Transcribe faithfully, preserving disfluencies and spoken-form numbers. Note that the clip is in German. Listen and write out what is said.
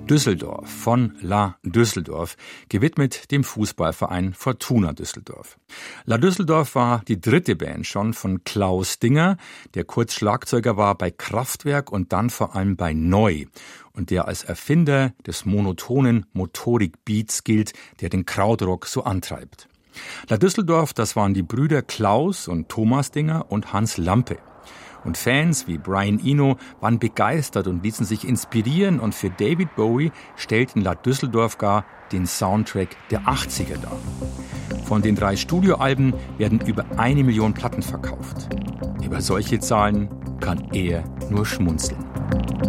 Düsseldorf von La Düsseldorf, gewidmet dem Fußballverein Fortuna Düsseldorf. La Düsseldorf war die dritte Band schon von Klaus Dinger, der kurz Schlagzeuger war bei Kraftwerk und dann vor allem bei Neu und der als Erfinder des monotonen Motorik-Beats gilt, der den Krautrock so antreibt. La Düsseldorf, das waren die Brüder Klaus und Thomas Dinger und Hans Lampe. Und Fans wie Brian Eno waren begeistert und ließen sich inspirieren und für David Bowie stellten La Düsseldorf gar den Soundtrack der achtziger dar. Von den drei Studioalben werden über eine Million Platten verkauft. Über solche Zahlen kann er nur schmunzeln.